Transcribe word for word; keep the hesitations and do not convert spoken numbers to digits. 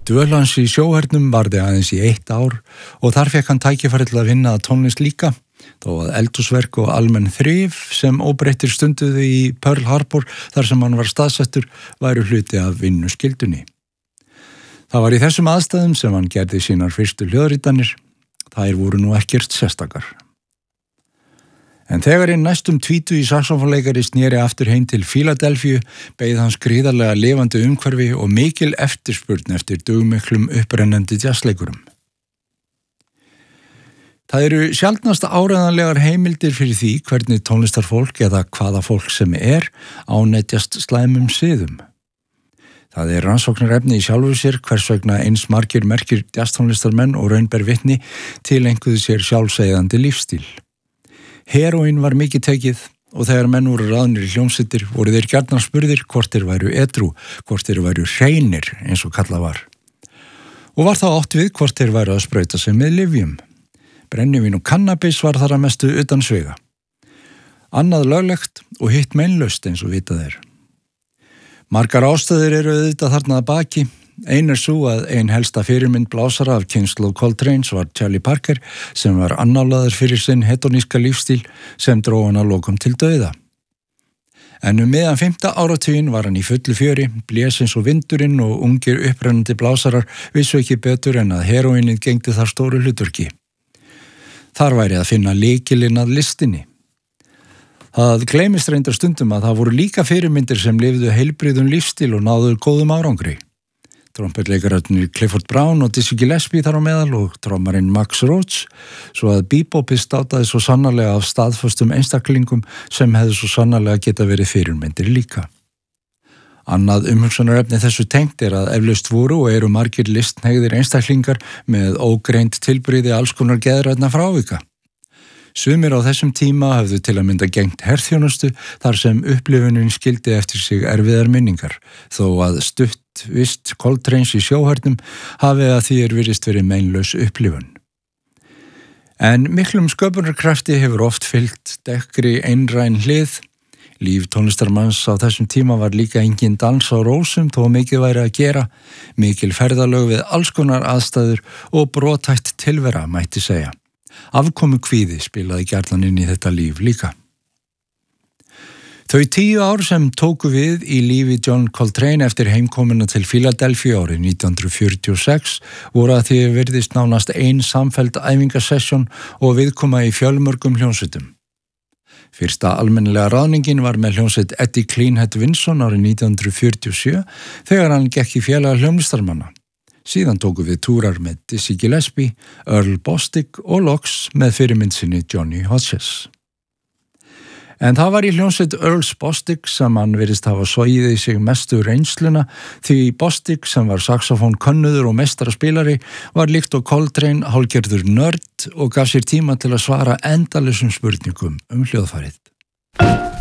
Dvöl hans í sjóhernum varði aðeins í eitt ár og þar fekk hann tækifæri til að vinna að tónlist líka, þó að eldhúsverk og almenn þrif sem óbreyttir stunduðu í Pearl Harbor þar sem hann var staðsettur væru hluti af vinnuskyldunni. Það var í þessum aðstæðum sem hann gerði sínar fyrstu hljóðritanir. Þær voru nú ekkert sérstakar. En þegar einn næstum tvítugi saxófonleikari sneri aftur heim til Fíladelfíu beið hans gríðarlega lifandi umhverfi og mikil eftirspurn eftir dugmiklum upprennandi jazzleikurum. Það eru sjaldnast áreiðanlegar heimildir fyrir því hvernig tónlistarfólk eða hvaða fólk sem er ánetjast slæmum siðum. Það er rannsóknarefni í sjálfu sér hvers vegna eins margir merkir jazztónlistarmenn og raun ber vitni tileinkuðu sér sjálfseiðandi lífstíl. Heroín var mikið tekið og þegar menn voru ráðnir í hljómsveitir voru þeir gjarnan spurðir hvort þeir væru edrú, hvort þeir væru hreinir eins og kallað var. Og var þá átt við hvort þeir væru að sprauta sig með lyfjum. Brennivín og kannabis var þar að mestu utan svega. Annað löglegt og hitt meinlaust eins og vitað er. Margar ástæður eru auðvitað þarna að baki. Ein er svo að ein helsta fyrirmynd blásara af kynslóð Coltrane's var Charlie Parker sem var annálaður fyrir sinn hedoníska lífstíl sem dró hann að lokum til dauða. En um miðjan fimmta áratuginn var hann í fullu fjöri, blés eins og vindurinn og ungir upprennandi blásarar vissu ekki betur en að heroínið gegndi þar stóru hlutverki. Þar væri að finna lykilinn að listinni. Það gleymist reyndar stundum að það voru líka fyrirmyndir sem lifðu heilbrigðum lífstíl og náðu góðum árangri. Trompetleikararnir Clifford Brown og Dizzy Gillespie þar á meðal og trommarinn Max Roach, svo að bebopið státaði svo sannarlega af staðföstum einstaklingum sem hefðu svo sannarlega geta verið fyrirmyndir líka. Annað umhugsunarefni þessu tengt er að eflaust voru og eru margir listhnegðir einstaklingar með ógreind tilbrigði alls konar geðrænna frávika. Sumir á þessum tíma hafðu til að mynda gegnt herþjónustu þar sem upplifunin skildi eftir sig erfiðar minningar, þó að stutt vist Coltrane's í sjóhernum hafi að því er virðist verið meinlaus upplifun. En miklum sköpunarkrafti hefur oft fylgt dekkri einræn hlið. Líf tónlistarmanns á þessum tíma var líka engin dans á rósum þó mikið væri að gera, mikil ferðalög við alls konar aðstæður og brothætt tilvera mætti segja. Afkomu kvíði spilaði gjarnan inn í þetta líf líka. Þau tíu ár sem tóku við í lífi John Coltrane eftir heimkomuna til Fíladelfíu árið nítján hundruð fjörutíu og sex voru að því virðist nánast ein samfelld æfingasessjón og viðkoma í fjölmörgum hljómsveitum. Fyrsta almennilega ráðningin var með hljómsveit Eddie Cleanhead Vinson árið nítján hundruð fjörutíu og sjö þegar hann gekk í félaga hljómlistarmanna. Síðan tóku við túrar með Dizzy Gillespie, Earl Bostic og loks með fyrirmynd sinni Johnny Hodges. En það var í hljómsveit Earls Bostic sem hann virðist hafa sogið í sig mestu reynsluna því Bostic sem var saxofón könnuður og meistaraspilari var líkt og Coltrane hálfgerður nörd og gaf sér tíma til að svara endalausum spurningum um hljóðfærið.